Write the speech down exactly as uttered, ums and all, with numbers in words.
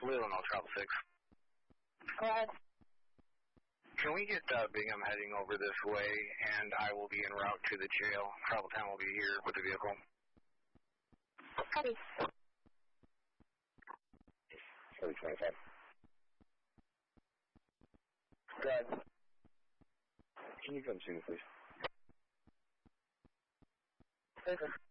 Illinois, travel six. Go ahead. Can we get uh, Bingham heading over this way, and I will be en route to the jail. Travel ten will be here with the vehicle. Copy. forty twenty-five. Go ahead. Can you come see me, please? Listen.